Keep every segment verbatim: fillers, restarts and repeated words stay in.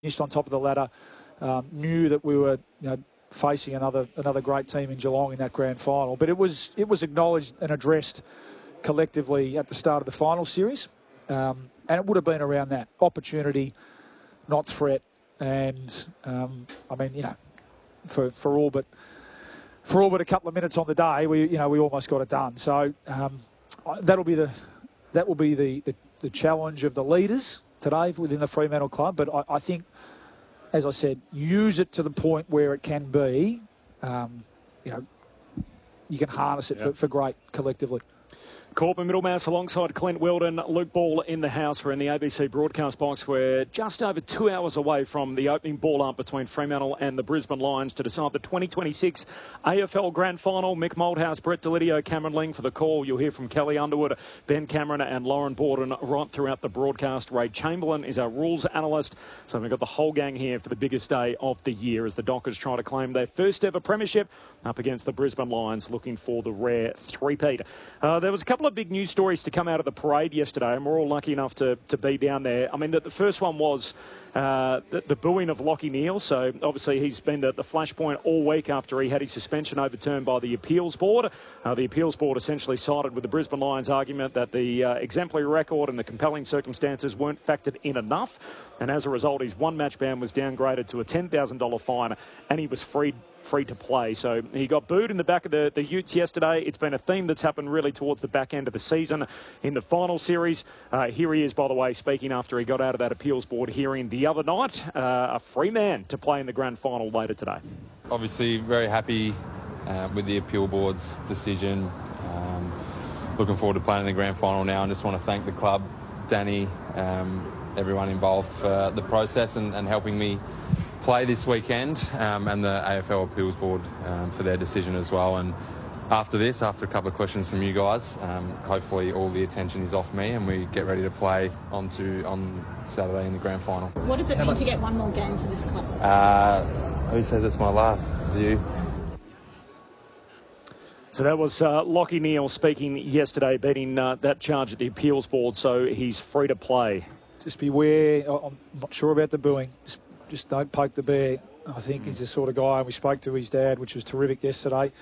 finished on top of the ladder, um, knew that we were, you know, facing another another great team in Geelong in that grand final. But it was it was acknowledged and addressed collectively at the start of the final series, um, and it would have been around that opportunity, not threat. And um, I mean, you know, for for all but for all but a couple of minutes on the day, we you know we almost got it done. So um, that'll be the that will be the, the the challenge of the leaders today within the Fremantle club. But I, I think, as I said, use it to the point where it can be, um, you know, you can harness it yep. for, for great collectively. Corbin Middlemass alongside Clint Weldon, Luke Ball in the house. We're in the A B C broadcast box. We're just over two hours away from the opening ball up between Fremantle and the Brisbane Lions to decide the twenty twenty-six A F L Grand Final. Mick Moldhouse, Brett Delidio, Cameron Ling for the call. You'll hear from Kelly Underwood, Ben Cameron and Lauren Borden right throughout the broadcast. Ray Chamberlain is our rules analyst. So we've got the whole gang here for the biggest day of the year as the Dockers try to claim their first ever premiership up against the Brisbane Lions, looking for the rare three-peat. Uh, there was a couple of big news stories to come out of the parade yesterday, and we're all lucky enough to, to be down there. I mean, the, the first one was uh, the, the booing of Lachie Neale. So obviously he's been the, the flashpoint all week after he had his suspension overturned by the appeals board. Uh, the appeals board essentially sided with the Brisbane Lions' argument that the uh, exemplary record and the compelling circumstances weren't factored in enough, and as a result his one match ban was downgraded to a ten thousand dollars fine, and he was freed free to play. So he got booed in the back of the, the Utes yesterday. It's been a theme that's happened really towards the back end of the season in the final series. Uh, here he is, by the way, speaking after he got out of that appeals board hearing the other night. Uh, a free man to play in the grand final later today. Obviously very happy uh, with the appeal board's decision. Um, looking forward to playing in the grand final now, and just want to thank the club, Danny, um, everyone involved for the process and, and helping me play this weekend, um, and the A F L Appeals Board um, for their decision as well. And after this, after a couple of questions from you guys, um, hopefully all the attention is off me and we get ready to play on, to, on Saturday in the grand final. What does it mean to get one more game for this club? Uh, who says it's my last? You? So that was uh, Lachie Neale speaking yesterday, beating uh, that charge at the appeals board, so he's free to play. Just beware. I'm not sure about the booing. Just Just don't poke the bear. I think he's the sort of guy, and we spoke to his dad, which was terrific yesterday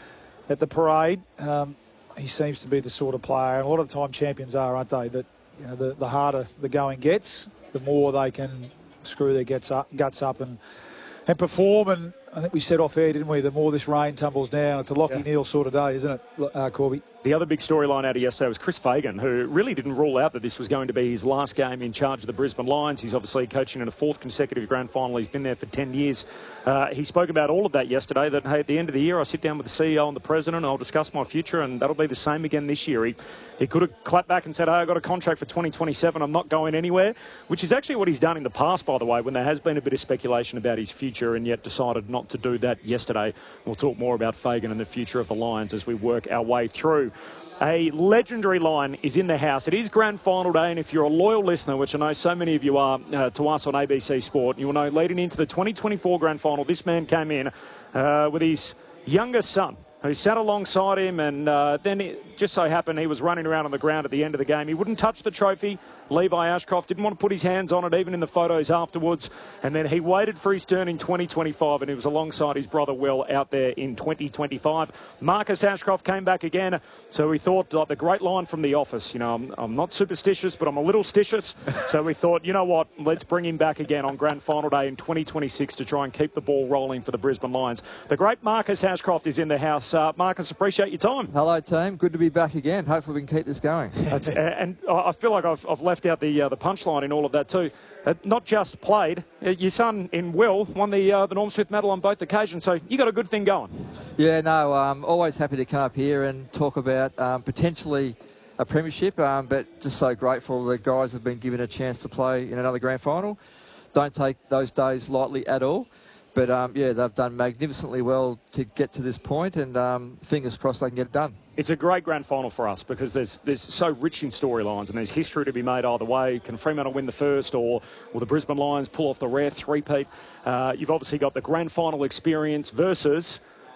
at the parade. Um, he seems to be the sort of player, and a lot of the time champions are, aren't they? That, you know, the, the harder the going gets, the more they can screw their guts up, guts up and and perform. And I think we said off air, didn't we? The more this rain tumbles down, it's a Lachie yeah. Neale sort of day, isn't it, uh, Corby? The other big storyline out of yesterday was Chris Fagan, who really didn't rule out that this was going to be his last game in charge of the Brisbane Lions. He's obviously coaching in a fourth consecutive grand final. He's been there for ten years. Uh, he spoke about all of that yesterday, that, hey, at the end of the year, I sit down with the C E O and the president, and I'll discuss my future, and that'll be the same again this year. He, he could have clapped back and said, hey, I got a contract for twenty twenty-seven, I'm not going anywhere, which is actually what he's done in the past, by the way, when there has been a bit of speculation about his future, and yet decided not to do that yesterday. We'll talk more about Fagan and the future of the Lions as we work our way through. A legendary line is in the house. It is grand final day, and if you're a loyal listener, which I know so many of you are uh, to us on A B C Sport, you will know leading into the twenty twenty-four grand final, this man came in uh, with his youngest son, who sat alongside him, and uh, then it just so happened he was running around on the ground at the end of the game. He wouldn't touch the trophy. Levi Ashcroft didn't want to put his hands on it, even in the photos afterwards. And then he waited for his turn in twenty twenty-five, and he was alongside his brother Will out there in twenty twenty-five. Marcus Ashcroft came back again, so we thought, like the great line from The Office, you know, I'm, I'm not superstitious, but I'm a little stitious. So we thought, you know what, let's bring him back again on grand final day in twenty twenty-six to try and keep the ball rolling for the Brisbane Lions. The great Marcus Ashcroft is in the house. Uh, Marcus, appreciate your time. Hello, team. Good to be back again. Hopefully we can keep this going. That's, and I feel like I've, I've left out the uh, the punchline in all of that too. Uh, not just played, uh, your son in Will won the uh, the Norm Smith medal on both occasions, so you got a good thing going. Yeah, no, um, always happy to come up here and talk about um, potentially a premiership, um, but just so grateful the guys have been given a chance to play in another grand final. Don't take those days lightly at all. But, um, yeah, they've done magnificently well to get to this point, and um, fingers crossed they can get it done. It's a great grand final for us because there's there's so rich in storylines and there's history to be made either way. Can Fremantle win the first, or will the Brisbane Lions pull off the rare three-peat? Uh, you've obviously got the grand final experience versus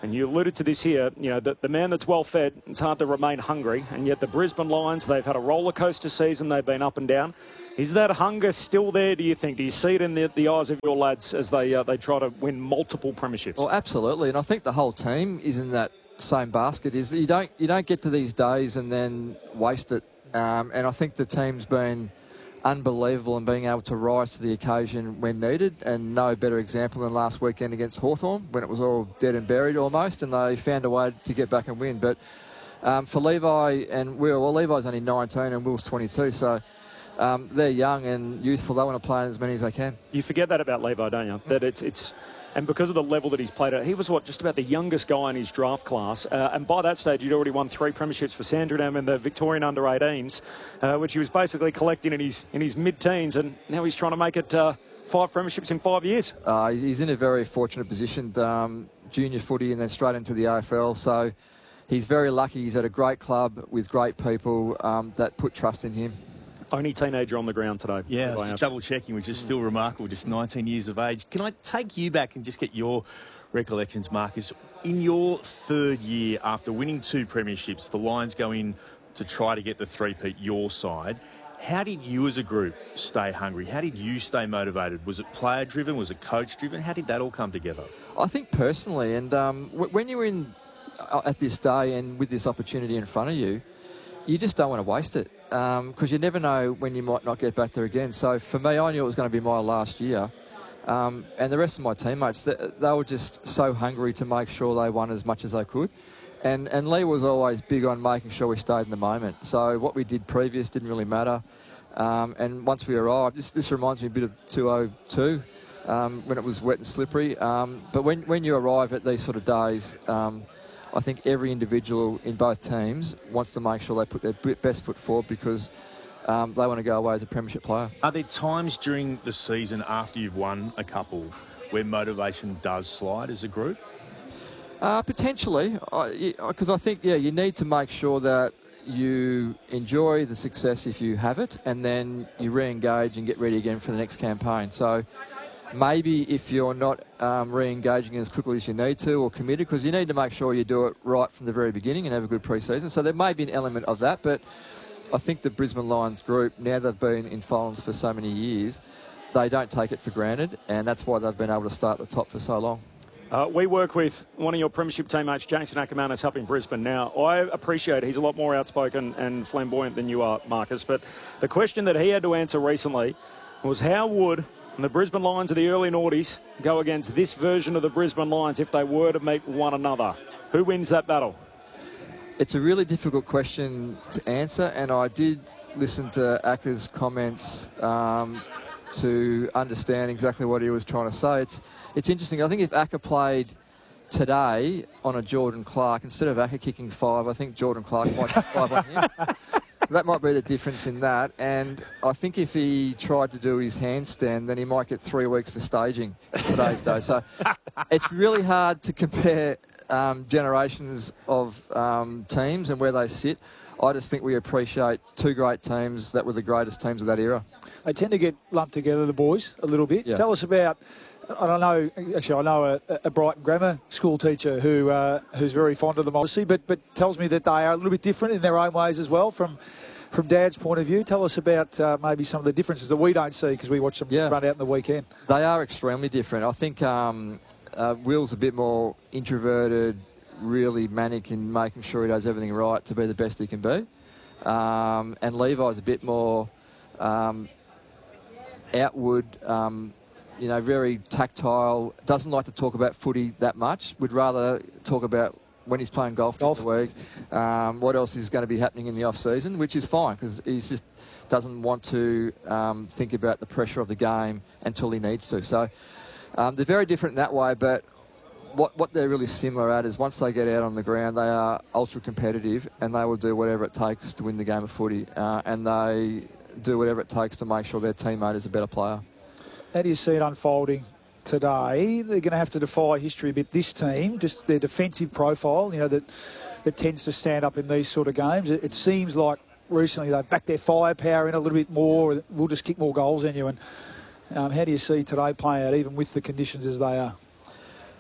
and you alluded to this here, you know, the, the man that's well fed, it's hard to remain hungry, and yet the Brisbane Lions, they've had a roller coaster season, they've been up and down. Is that hunger still there, do you think? Do you see it in the, the eyes of your lads as they uh, they try to win multiple premierships? Well, absolutely, and I think the whole team is in that same basket. Is you don't you don't get to these days and then waste it, um, and I think the team's been unbelievable in being able to rise to the occasion when needed, and no better example than last weekend against Hawthorn when it was all dead and buried almost, and they found a way to get back and win. But um, for Levi and Will, well, Levi's only nineteen and Will's twenty-two, so um, they're young and youthful. They want to play as many as they can. You forget that about Levi, don't you? That it's it's. And because of the level that he's played at, he was, what, just about the youngest guy in his draft class. Uh, and by that stage, he'd already won three premierships for Sandringham in the Victorian under eighteens, uh, which he was basically collecting in his in his mid-teens. And now he's trying to make it uh, five premierships in five years. Uh, he's in a very fortunate position, um, junior footy and then straight into the A F L. So he's very lucky. He's at a great club with great people um, that put trust in him. Only teenager on the ground today. Yeah, I was just double checking, which is still remarkable, just nineteen years of age. Can I take you back and just get your recollections, Marcus? In your third year after winning two premierships, the Lions go in to try to get the three-peat your side. How did you as a group stay hungry? How did you stay motivated? Was it player-driven? Was it coach-driven? How did that all come together? I think personally, and um, w- when you're in uh, at this day and with this opportunity in front of you, you just don't want to waste it, because um, you never know when you might not get back there again. So for me, I knew it was going to be my last year. Um, and the rest of my teammates, they, they were just so hungry to make sure they won as much as they could. And, and Lee was always big on making sure we stayed in the moment. So what we did previous didn't really matter. Um, and once we arrived, this, this reminds me a bit of two oh two, um, when it was wet and slippery. Um, but when, when you arrive at these sort of days, um, I think every individual in both teams wants to make sure they put their best foot forward, because um, they want to go away as a premiership player. Are there times during the season after you've won a couple where motivation does slide as a group? Uh, potentially, because I, I think, yeah, you need to make sure that you enjoy the success if you have it, and then you re-engage and get ready again for the next campaign. So maybe if you're not um, re-engaging as quickly as you need to or committed, because you need to make sure you do it right from the very beginning and have a good pre-season. So there may be an element of that, but I think the Brisbane Lions group, now they've been in finals for so many years, they don't take it for granted, and that's why they've been able to start at the top for so long. Uh, we work with one of your premiership teammates, Jason Ackermanis, up in Brisbane. Now, I appreciate he's a lot more outspoken and flamboyant than you are, Marcus, but the question that he had to answer recently was, how would the Brisbane Lions of the early noughties go against this version of the Brisbane Lions if they were to meet one another? Who wins that battle? It's a really difficult question to answer, and I did listen to Acker's comments um, to understand exactly what he was trying to say. It's it's interesting. I think if Acker played today on a Jordan Clark, instead of Acker kicking five, I think Jordan Clark might kick five on him. So that might be the difference in that. And I think if he tried to do his handstand, then he might get three weeks for staging in today's day. So it's really hard to compare um, generations of um, teams and where they sit. I just think we appreciate two great teams that were the greatest teams of that era. They tend to get lumped together, the boys, a little bit. Yeah. Tell us about, I don't know, actually I know a, a Brighton grammar school teacher who uh, who's very fond of them, obviously, but, but tells me that they are a little bit different in their own ways as well from from Dad's point of view. Tell us about uh, maybe some of the differences that we don't see because we watch them yeah. run out in the weekend. They are extremely different. I think um, uh, Will's a bit more introverted, really manic in making sure he does everything right to be the best he can be. Um, and Levi's a bit more um, outward, um, you know, very tactile, doesn't like to talk about footy that much, would rather talk about when he's playing golf during the week, um, what else is going to be happening in the off-season, which is fine because he just doesn't want to um, think about the pressure of the game until he needs to. So um, they're very different in that way, but what, what they're really similar at is once they get out on the ground, they are ultra-competitive and they will do whatever it takes to win the game of footy, uh, and they do whatever it takes to make sure their teammate is a better player. How do you see it unfolding today? They're going to have to defy history a bit, this team, just their defensive profile, you know, that that tends to stand up in these sort of games. It, it seems like recently they've backed their firepower in a little bit more. We'll just kick more goals in you. And um, how do you see today playing out, even with the conditions as they are?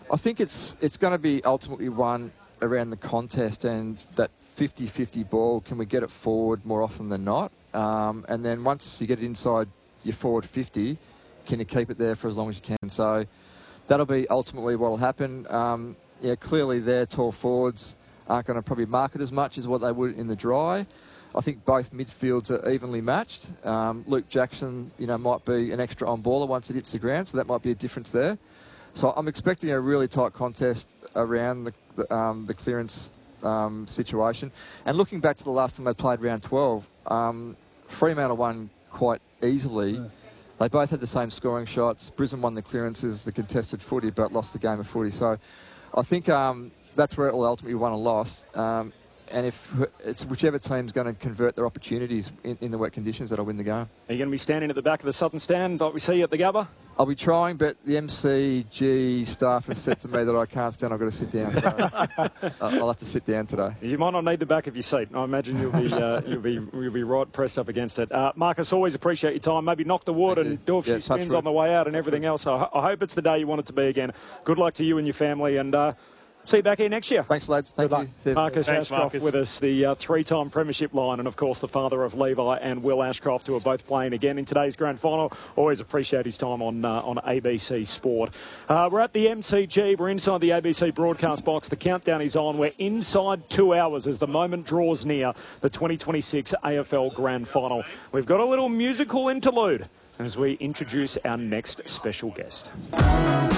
I think it's it's going to be ultimately won around the contest and that fifty-fifty ball. Can we get it forward more often than not? Um, and then once you get it inside your forward fifty, can you keep it there for as long as you can? So that'll be ultimately what will happen. Um, yeah, clearly their tall forwards aren't going to probably mark it as much as what they would in the dry. I think both midfields are evenly matched. Um, Luke Jackson, you know, might be an extra on-baller once it hits the ground, so that might be a difference there. So I'm expecting a really tight contest around the, the, um, the clearance um, situation. And looking back to the last time they played round twelve, um, Fremantle won quite easily. Yeah. They both had the same scoring shots. Brisbane won the clearances, the contested footy, but lost the game of footy. So I think um, that's where it will ultimately won or lost. Um, and if it's whichever team's going to convert their opportunities in, in the wet conditions that'll win the game. Are you going to be standing at the back of the Southern Stand like we see you at the Gabba? I'll be trying, but the M C G staff has said to me that I can't stand. I've got to sit down. So I'll have to sit down today. You might not need the back of your seat. I imagine you'll be uh, you'll be you'll be right pressed up against it. Uh, Marcus, always appreciate your time. Maybe knock the wood Thank and you. do a few Yeah, spins on the way out and everything else. I, I hope it's the day you want it to be again. Good luck to you and your family, and uh, see you back here next year. Thanks, lads. Thank Good you. luck. Marcus Thanks, Ashcroft Marcus. with us, the uh, three-time premiership line, and of course the father of Levi and Will Ashcroft, who are both playing again in today's grand final. Always appreciate his time on uh, on A B C Sport. Uh, we're at the M C G. We're inside the A B C broadcast box. The countdown is on. We're inside two hours as the moment draws near the twenty twenty-six A F L Grand Final. We've got a little musical interlude as we introduce our next special guest.